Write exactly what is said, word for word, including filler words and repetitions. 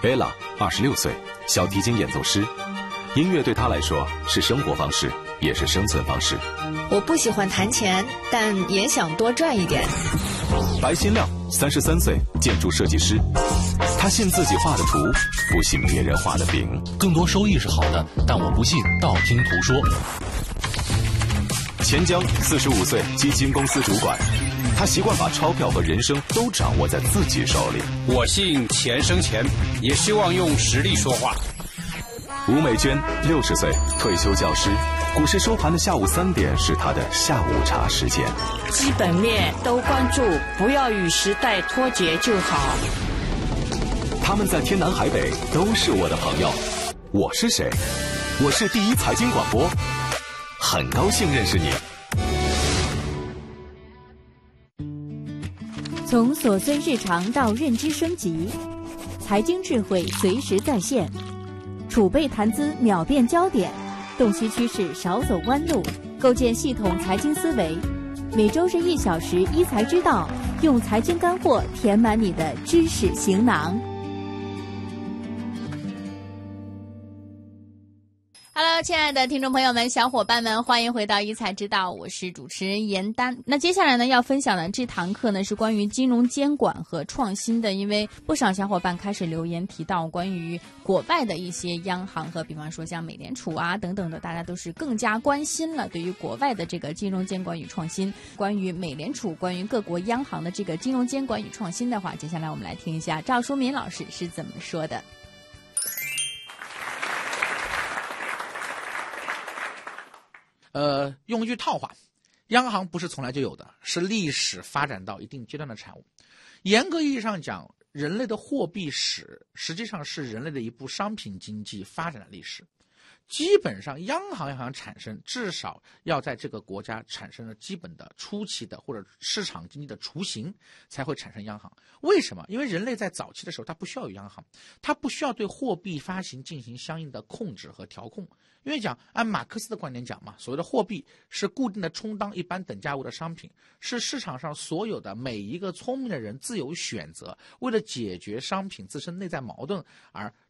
贝拉二十六岁，小提琴演奏师。音乐对他来说是生活方式，也是生存方式。 我不喜欢弹钱，但也想多赚一点。 白新亮三十三岁，建筑设计师。他信自己画的图，不信别人画的饼。 更多收益是好的，但我不信道听途说。 钱江四十五岁，基金公司主管。他习惯把钞票和人生都掌握在自己手里。 我信钱生钱，也希望用实力说话。 吴美娟六十岁，退休教师。股市收盘的下午三点是他的下午茶时间。 基本面都关注，不要与时代脱节就好。 他们在天南海北都是我的朋友。我是谁？我是第一财经广播，很高兴认识你。 从琐碎日常到认知升级，财经智慧随时在线，储备谈资秒变焦点，洞悉趋势少走弯路，构建系统财经思维。每周日一小时，一财之道，用财经干货填满你的知识行囊。 Hello， 亲爱的听众朋友们、小伙伴们，欢迎回到一财之道，我是主持人严丹。那接下来呢，要分享的这堂课呢，是关于金融监管和创新的。因为不少小伙伴开始留言提到关于国外的一些央行和比方说像美联储啊等等的，大家都是更加关心了对于国外的这个金融监管与创新。关于美联储、关于各国央行的这个金融监管与创新的话，接下来我们来听一下赵淑敏老师是怎么说的。 呃，用一句套话，央行不是从来就有的，是历史发展到一定阶段的产物。严格意义上讲，人类的货币史实际上是人类的一部商品经济发展的历史。基本上，央行要想产生，至少要在这个国家产生了基本的初期的或者市场经济的雏形，才会产生央行。为什么？因为人类在早期的时候，它不需要有央行，它不需要对货币发行进行相应的控制和调控。因为讲按马克思的观点讲嘛，所谓的货币是固定的充当一般等价物的商品，是市场上所有的每一个聪明的人自由选择，为了解决商品自身内在矛盾而